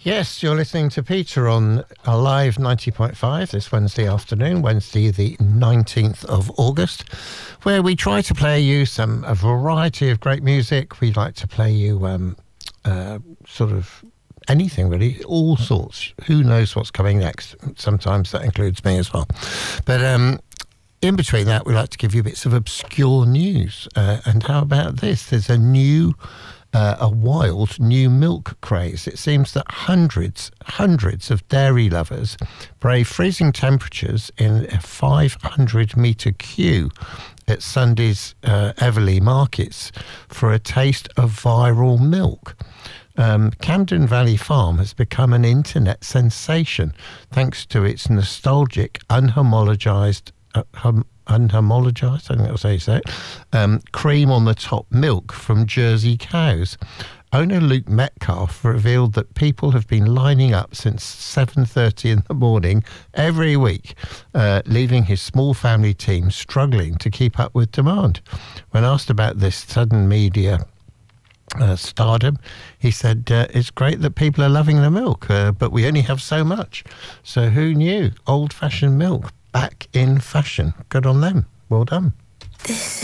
Yes, you're listening to Peter on Alive 90.5 this Wednesday afternoon, Wednesday the 19th of August, where we try to play you a variety of great music. We like to play you sort of anything really, all sorts. Who knows what's coming next? Sometimes that includes me as well. But in between that, we like to give you bits of obscure news. And how about this? There's a wild new milk craze. It seems that hundreds of dairy lovers brave freezing temperatures in a 500-metre queue at Sunday's Everleigh markets for a taste of viral milk. Camden Valley Farm has become an internet sensation thanks to its nostalgic, unhomologized, I think that's how you say it, cream on the top milk from Jersey cows. Owner Luke Metcalf revealed that people have been lining up since 7:30 in the morning every week, leaving his small family team struggling to keep up with demand. When asked about this sudden media stardom, he said, it's great that people are loving the milk, but we only have so much. So who knew? Old-fashioned milk back in fashion. Good on them. Well done.